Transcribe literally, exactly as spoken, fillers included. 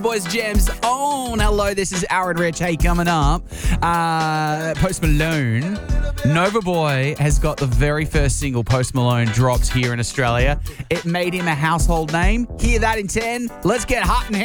Boys Gems on. Hello, this is Aaron Rich. Hey, coming up, uh, Post Malone. Nova Boy has got the very first single Post Malone dropped here in Australia. It made him a household name. Hear that in ten. Let's get hot in here.